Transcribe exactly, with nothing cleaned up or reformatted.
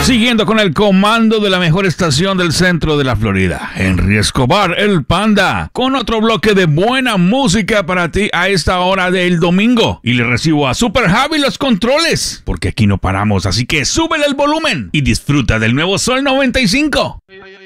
Siguiendo con el comando de la mejor estación del centro de la Florida, Henry Escobar, el Panda, con otro bloque de buena música para ti a esta hora del domingo. Y le recibo a Super Javi los controles, porque aquí no paramos, así que súbele el volumen y disfruta del nuevo Sol noventa y cinco.